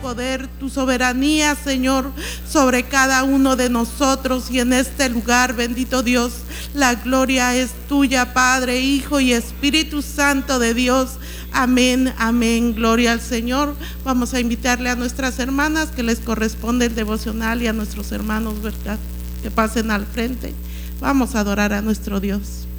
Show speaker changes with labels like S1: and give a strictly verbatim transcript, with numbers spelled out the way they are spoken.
S1: poder, tu soberanía, Señor, sobre cada uno de nosotros y en este lugar, bendito Dios. La gloria es tuya, Padre, Hijo y Espíritu Santo de Dios. Amén, amén, gloria al Señor. Vamos a invitarle a nuestras hermanas que les corresponde el devocional y a nuestros hermanos, ¿verdad?, que pasen al frente. Vamos a adorar a nuestro Dios.